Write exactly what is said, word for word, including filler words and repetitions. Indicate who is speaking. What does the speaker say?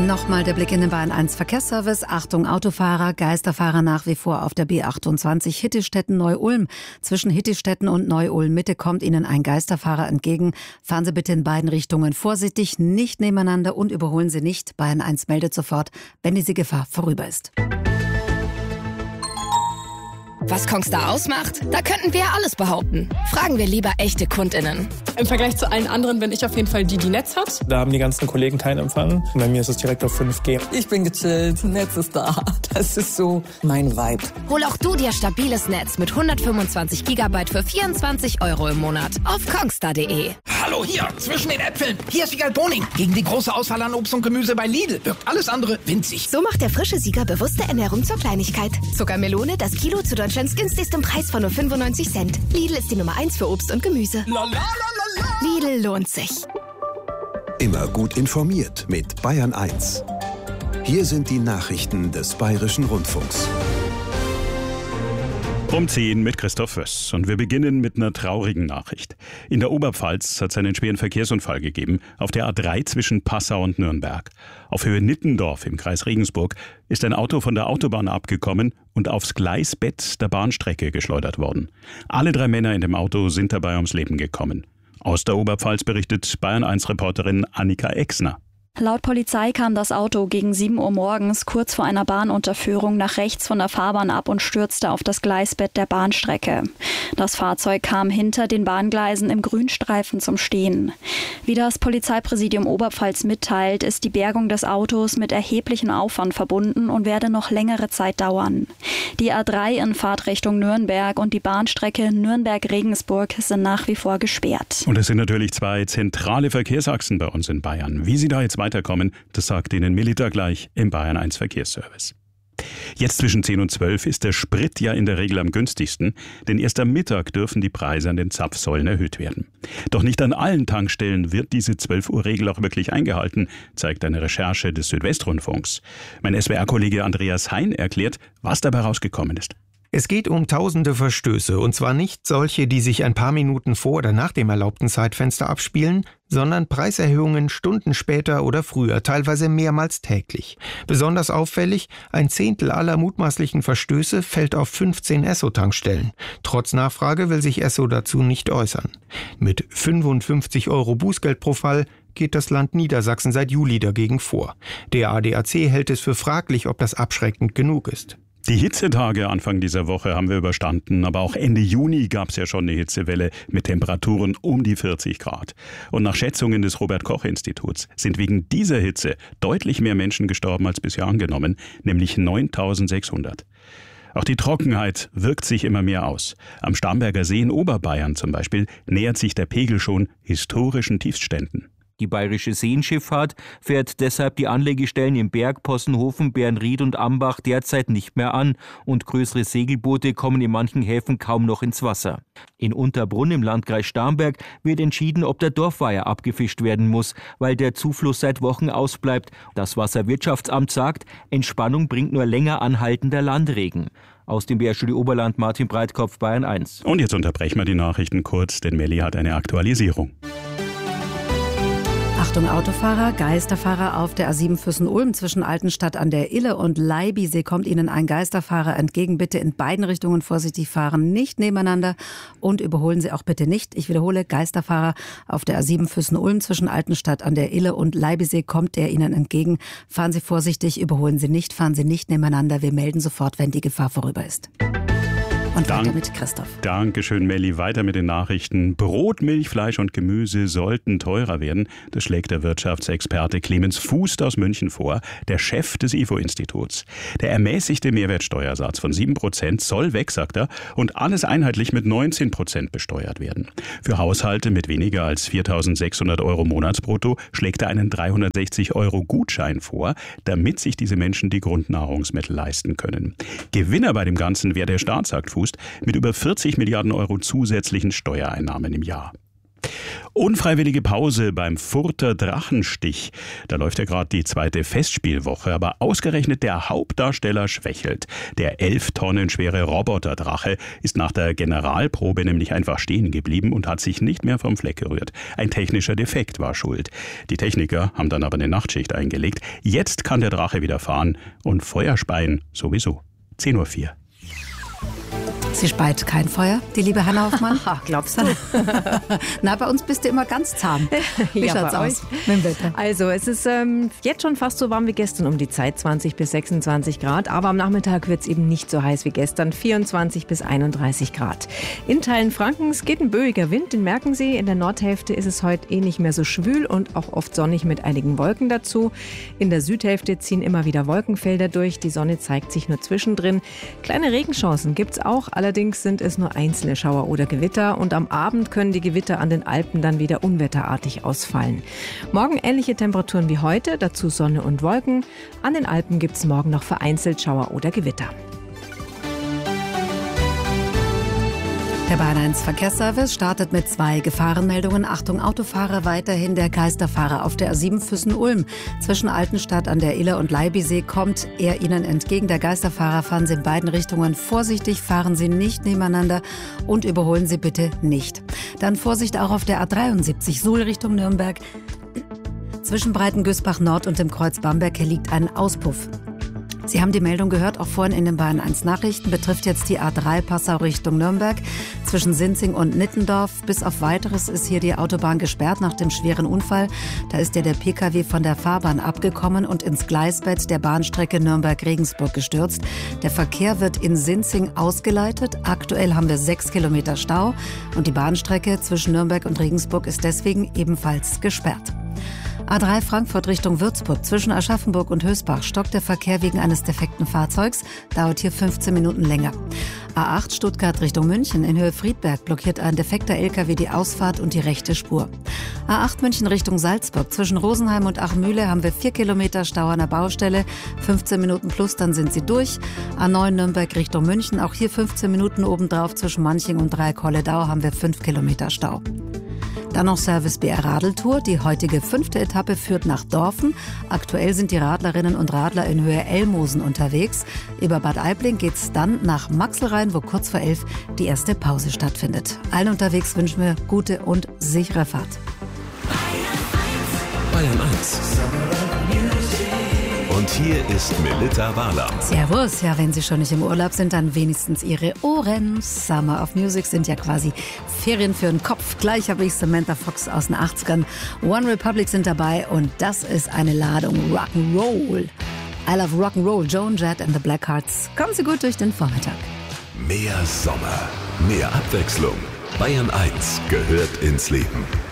Speaker 1: Nochmal der Blick in den Bayern eins Verkehrsservice. Achtung Autofahrer, Geisterfahrer nach wie vor auf der B achtundzwanzig Hittistetten-Neu-Ulm. Zwischen Hittistetten und Neu-Ulm-Mitte kommt Ihnen ein Geisterfahrer entgegen. Fahren Sie bitte in beiden Richtungen vorsichtig, nicht nebeneinander und überholen Sie nicht. Bayern eins meldet sofort, wenn diese Gefahr vorüber ist.
Speaker 2: Was Kongstar ausmacht? Da könnten wir ja alles behaupten. Fragen wir lieber echte KundInnen.
Speaker 3: Im Vergleich zu allen anderen bin ich auf jeden Fall die, die Netz hat.
Speaker 4: Da haben die ganzen Kollegen keinen Empfang. Bei mir ist es direkt auf fünf G.
Speaker 5: Ich bin gechillt, Netz ist da. Das ist so mein Vibe.
Speaker 2: Hol auch du dir stabiles Netz mit hundertfünfundzwanzig Gigabyte für vierundzwanzig Euro im Monat auf kongstar punkt de.
Speaker 6: Hallo hier, zwischen den Äpfeln. Hier ist Wiegald Boning. Gegen die große Auswahl an Obst und Gemüse bei Lidl wirkt alles andere winzig.
Speaker 7: So macht der frische Sieger bewusste Ernährung zur Kleinigkeit. Zuckermelone, das Kilo zu Deutschlands günstigstem Preis von nur fünfundneunzig Cent. Lidl ist die Nummer eins für Obst und Gemüse. Lidl lohnt sich.
Speaker 8: Immer gut informiert mit Bayern eins. Hier sind die Nachrichten des Bayerischen Rundfunks.
Speaker 9: Um zehn mit Christoph Föss. Und wir beginnen mit einer traurigen Nachricht. In der Oberpfalz hat es einen schweren Verkehrsunfall gegeben, auf der A drei zwischen Passau und Nürnberg. Auf Höhe Nittendorf im Kreis Regensburg ist ein Auto von der Autobahn abgekommen und aufs Gleisbett der Bahnstrecke geschleudert worden. Alle drei Männer in dem Auto sind dabei ums Leben gekommen. Aus der Oberpfalz berichtet Bayern eins Reporterin Annika Exner.
Speaker 10: Laut Polizei kam das Auto gegen sieben Uhr morgens kurz vor einer Bahnunterführung nach rechts von der Fahrbahn ab und stürzte auf das Gleisbett der Bahnstrecke. Das Fahrzeug kam hinter den Bahngleisen im Grünstreifen zum Stehen. Wie das Polizeipräsidium Oberpfalz mitteilt, ist die Bergung des Autos mit erheblichem Aufwand verbunden und werde noch längere Zeit dauern. Die A drei in Fahrtrichtung Nürnberg und die Bahnstrecke Nürnberg-Regensburg sind nach wie vor gesperrt.
Speaker 9: Und es sind natürlich zwei zentrale Verkehrsachsen bei uns in Bayern. Wie sie da jetzt weiterkommen, das sagt Ihnen Melita gleich im Bayern eins Verkehrsservice. Jetzt zwischen zehn und zwölf ist der Sprit ja in der Regel am günstigsten, denn erst am Mittag dürfen die Preise an den Zapfsäulen erhöht werden. Doch nicht an allen Tankstellen wird diese zwölf Uhr Regel auch wirklich eingehalten, zeigt eine Recherche des Südwestrundfunks. Mein S W R-Kollege Andreas Hein erklärt, was dabei rausgekommen ist.
Speaker 11: Es geht um tausende Verstöße, und zwar nicht solche, die sich ein paar Minuten vor oder nach dem erlaubten Zeitfenster abspielen, sondern Preiserhöhungen Stunden später oder früher, teilweise mehrmals täglich. Besonders auffällig, ein Zehntel aller mutmaßlichen Verstöße fällt auf fünfzehn Esso-Tankstellen. Trotz Nachfrage will sich Esso dazu nicht äußern. Mit fünfundfünfzig Euro Bußgeld pro Fall geht das Land Niedersachsen seit Juli dagegen vor. Der A D A C hält es für fraglich, ob das abschreckend genug ist.
Speaker 9: Die Hitzetage Anfang dieser Woche haben wir überstanden, aber auch Ende Juni gab es ja schon eine Hitzewelle mit Temperaturen um die vierzig Grad. Und nach Schätzungen des Robert-Koch-Instituts sind wegen dieser Hitze deutlich mehr Menschen gestorben als bisher angenommen, nämlich neuntausendsechshundert. Auch die Trockenheit wirkt sich immer mehr aus. Am Starnberger See in Oberbayern zum Beispiel nähert sich der Pegel schon historischen Tiefstständen.
Speaker 12: Die bayerische Seenschifffahrt fährt deshalb die Anlegestellen in Berg, Possenhofen, Bernried und Ambach derzeit nicht mehr an und größere Segelboote kommen in manchen Häfen kaum noch ins Wasser. In Unterbrunn im Landkreis Starnberg wird entschieden, ob der Dorfweiher abgefischt werden muss, weil der Zufluss seit Wochen ausbleibt. Das Wasserwirtschaftsamt sagt, Entspannung bringt nur länger anhaltender Landregen. Aus dem B R-Studio Oberland Martin Breitkopf, Bayern eins.
Speaker 9: Und jetzt unterbrechen wir die Nachrichten kurz, denn Melli hat eine Aktualisierung.
Speaker 1: Achtung Autofahrer, Geisterfahrer auf der A sieben Füssen-Ulm zwischen Altenstadt an der Ille und Leibisee kommt Ihnen ein Geisterfahrer entgegen. Bitte in beiden Richtungen vorsichtig fahren, nicht nebeneinander und überholen Sie auch bitte nicht. Ich wiederhole, Geisterfahrer auf der A sieben Füssen-Ulm zwischen Altenstadt an der Ille und Leibisee kommt er Ihnen entgegen. Fahren Sie vorsichtig, überholen Sie nicht, fahren Sie nicht nebeneinander. Wir melden sofort, wenn die Gefahr vorüber ist. Und weiter mit Christoph.
Speaker 9: Dankeschön, Melli. Weiter mit den Nachrichten. Brot, Milch, Fleisch und Gemüse sollten teurer werden. Das schlägt der Wirtschaftsexperte Clemens Fußt aus München vor, der Chef des I F O-Instituts. Der ermäßigte Mehrwertsteuersatz von sieben Prozent soll weg, sagt er, und alles einheitlich mit neunzehn Prozent besteuert werden. Für Haushalte mit weniger als viertausendsechshundert Euro Monatsbrutto schlägt er einen dreihundertsechzig Euro Gutschein vor, damit sich diese Menschen die Grundnahrungsmittel leisten können. Gewinner bei dem Ganzen wäre der Staat, sagt Fußt, mit über vierzig Milliarden Euro zusätzlichen Steuereinnahmen im Jahr. Unfreiwillige Pause beim Furter Drachenstich. Da läuft ja gerade die zweite Festspielwoche, aber ausgerechnet der Hauptdarsteller schwächelt. Der elf Tonnen schwere Roboterdrache ist nach der Generalprobe nämlich einfach stehen geblieben und hat sich nicht mehr vom Fleck gerührt. Ein technischer Defekt war schuld. Die Techniker haben dann aber eine Nachtschicht eingelegt. Jetzt kann der Drache wieder fahren und Feuer speien sowieso. zehn Uhr vier.
Speaker 1: Sie speit kein Feuer, die liebe Hanna Hoffmann?
Speaker 13: Ach, glaubst du?
Speaker 1: Na, bei uns bist du immer ganz zahm. Wie
Speaker 13: ja,
Speaker 1: schaut's aus mit dem Wetter?
Speaker 13: Also, es ist ähm, jetzt schon fast so warm wie gestern um die Zeit, zwanzig bis sechsundzwanzig Grad. Aber am Nachmittag wird es eben nicht so heiß wie gestern, vierundzwanzig bis einunddreißig Grad. In Teilen Frankens geht ein böiger Wind, den merken Sie. In der Nordhälfte ist es heute eh nicht mehr so schwül und auch oft sonnig mit einigen Wolken dazu. In der Südhälfte ziehen immer wieder Wolkenfelder durch. Die Sonne zeigt sich nur zwischendrin. Kleine Regenchancen gibt es auch. Allerdings sind es nur einzelne Schauer oder Gewitter und am Abend können die Gewitter an den Alpen dann wieder unwetterartig ausfallen. Morgen ähnliche Temperaturen wie heute, dazu Sonne und Wolken. An den Alpen gibt es morgen noch vereinzelt Schauer oder Gewitter.
Speaker 1: Der Bayern eins Verkehrsservice startet mit zwei Gefahrenmeldungen. Achtung Autofahrer, weiterhin der Geisterfahrer auf der A sieben Füssen-Ulm. Zwischen Altenstadt an der Iller und Leibisee kommt er Ihnen entgegen. Der Geisterfahrer, fahren Sie in beiden Richtungen vorsichtig, fahren Sie nicht nebeneinander und überholen Sie bitte nicht. Dann Vorsicht auch auf der A dreiundsiebzig Suhl Richtung Nürnberg. Zwischen Breitengüßbach Nord und dem Kreuz Bamberg hier liegt ein Auspuff. Sie haben die Meldung gehört, auch vorhin in den Bayern eins Nachrichten, betrifft jetzt die A drei Passau Richtung Nürnberg. Zwischen Sinzing und Nittendorf. Bis auf Weiteres ist hier die Autobahn gesperrt nach dem schweren Unfall. Da ist ja der Pkw von der Fahrbahn abgekommen und ins Gleisbett der Bahnstrecke Nürnberg-Regensburg gestürzt. Der Verkehr wird in Sinzing ausgeleitet. Aktuell haben wir sechs Kilometer Stau und die Bahnstrecke zwischen Nürnberg und Regensburg ist deswegen ebenfalls gesperrt. A drei Frankfurt Richtung Würzburg. Zwischen Aschaffenburg und Hösbach stockt der Verkehr wegen eines defekten Fahrzeugs. Dauert hier fünfzehn Minuten länger. A acht Stuttgart Richtung München. In Höhe Friedberg blockiert ein defekter L K W die Ausfahrt und die rechte Spur. A acht München Richtung Salzburg. Zwischen Rosenheim und Achmühle haben wir vier Kilometer Stau an der Baustelle. fünfzehn Minuten plus, dann sind sie durch. A neun Nürnberg Richtung München. Auch hier fünfzehn Minuten obendrauf. Zwischen Manching und Dreieck-Holledau haben wir fünf Kilometer Stau. Dann noch Service B R Radeltour. Die heutige fünfte Etappe führt nach Dorfen. Aktuell sind die Radlerinnen und Radler in Höhe Elmosen unterwegs. Über Bad Aibling geht's dann nach Maxelrhein, wo kurz vor elf die erste Pause stattfindet. Allen unterwegs wünschen wir gute und sichere Fahrt.
Speaker 8: Bayern eins. Und hier ist Melitta Wahler.
Speaker 1: Servus, ja, wenn Sie schon nicht im Urlaub sind, dann wenigstens Ihre Ohren. Summer of Music sind ja quasi Ferien für den Kopf. Gleich habe ich Samantha Fox aus den achtzigern. One Republic sind dabei und das ist eine Ladung Rock'n'Roll. I love Rock'n'Roll, Joan Jett and the Blackhearts. Kommen Sie gut durch den Vormittag.
Speaker 8: Mehr Sommer, mehr Abwechslung. Bayern eins gehört ins Leben.